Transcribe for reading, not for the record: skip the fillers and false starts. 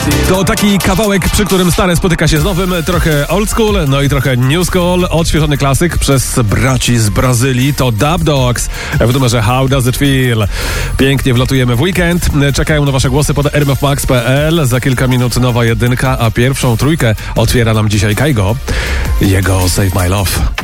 To taki kawałek, przy którym stare spotyka się z nowym, trochę old school, no i trochę new school. Odświeżony klasyk przez braci z Brazylii to Dub Dogs w numerze How Does It Feel. Pięknie wlatujemy w weekend. Czekają na wasze głosy pod rmfmax.pl. Za kilka minut nowa jedynka, a pierwszą trójkę otwiera nam dzisiaj Kaigo. Jego Save My Love.